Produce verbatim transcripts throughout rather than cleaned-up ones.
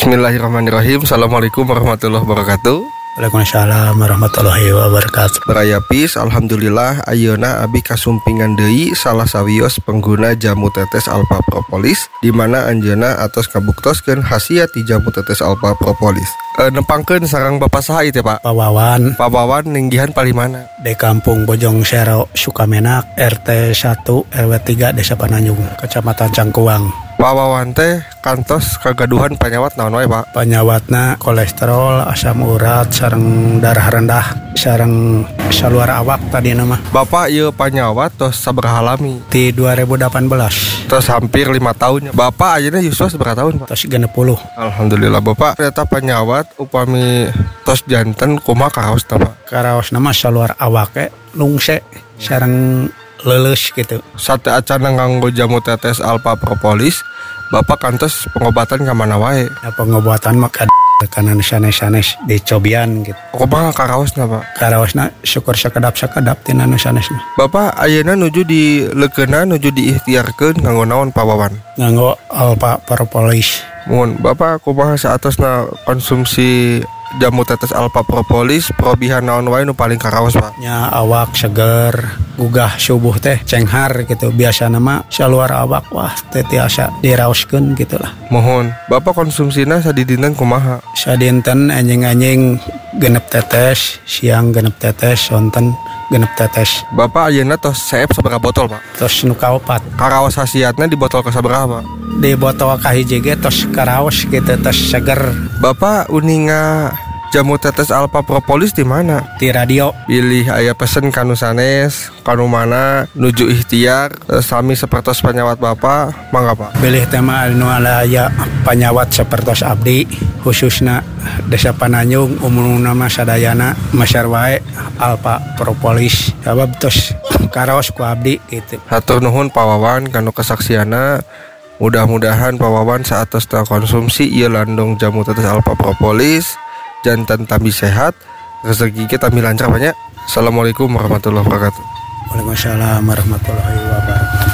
Bismillahirrahmanirrahim. Assalamualaikum warahmatullahi wabarakatuh. Waalaikumsalam warahmatullahi wabarakatuh. Berayapis, alhamdulillah ayeuna abi kasumpingan deui salah sawios pengguna jamu tetes Alpha Propolis, di mana anjeunna atos kabuktoskeun khasiat ti jamu tetes Alpha Propolis. E, nempangkeun sareng Bapak saha ieu teh, Pak? Pak Wawan. Pak Wawan ninggihan palimana? Di Kampung Bojong Sero, Sukamenak, R T satu R W tiga Desa Pananyung, Kecamatan Cangkuang. Pak Wawan teh kantos kagaduhan panyawat naon wae, Pak? Panyawatna kolesterol, asam urat, sareng darah rendah, sareng saluar awak tadi nama. Bapak ieu panyawat tos sabaraha lami? Di dua ribu delapan belas. Tos hampir lima tahun. Bapak ayeuna yuswa sabaraha tahun, Pak? Tos genep puluh. Alhamdulillah Bapak ternyata panyawat upami tos janten kumaha karaosna, Pak? Karaosna mah saluar awake lungse sareng leuleus gitu. Sate acana nganggo jamu tetes Alpha Propolis, Bapak kantos pengobatan ka mana wae? Nah, pengobatan mah kad kanan sanes-sanes dicobian gitu. Kumaha karaosna, Pak? Karaosna syukur sakedap-sakedap tina nu sanesna. Bapak ayeuna nuju di leukeunan nuju diikhtiarkeun nganggo naon, Pak Wawan? Nganggo Alpha Propolis. Mun Bapak kumaha saatosna konsumsi jamu tetes Alpha Propolis, probihan naon wae nu paling karaos, Pak? Nya awak seger, gugah subuh teh cenghar gitu. Biasa nama saluar awak wah teh tiasa diraoskeun gitulah. Mohon Bapak konsumsina sadidinten kumaha? Sadinten anjing-anjing genep tetes, siang genep tetes, sonten genep tetes. Bapak ayeuna tos seep sabaraha botol, Pak? Tos nu kaopat. Karaos khasiatna di botol kasabaraha, Pak? Di botol kahiji ge tos karaos gitu, tos seger. Bapak uninga jamu tetes Alpha Propolis di mana? Di radio. Pilih aya pesen kanu sanes, kanu mana nuju ikhtiar sami sapertos panyawat Bapak, mangga Pak. Pilih tema anu aya panyawat sapertos abdi, khususna Desa Pananyung, umumna mah sadayana masyar wae Alpha Propolis. Sabab tos karaos ku abdi gitu. Hatur nuhun Pak Wawan kanu kesaksiana. Mudah-mudahan Pak Wawan saat tos konsumsi ieu landung jamu tetes Alpha Propolis jantan tambi sehat, rezeki kita tambi lancar banyak. Assalamualaikum warahmatullahi wabarakatuh. Waalaikumsalam warahmatullahi wabarakatuh.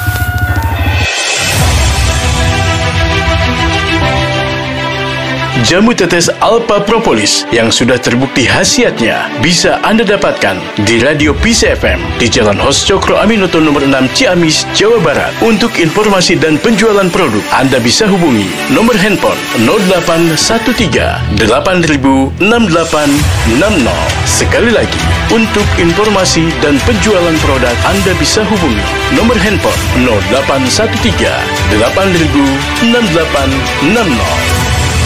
Jamu tetes Alpha Propolis yang sudah terbukti khasiatnya bisa Anda dapatkan di Radio P C F M di Jalan Hos Cokro Aminoto nomor enam Ciamis, Jawa Barat. Untuk informasi dan penjualan produk, Anda bisa hubungi nomor handphone nol delapan satu tiga delapan nol enam delapan enam nol. Sekali lagi, untuk informasi dan penjualan produk, Anda bisa hubungi nomor handphone nol delapan satu tiga delapan nol enam delapan enam nol.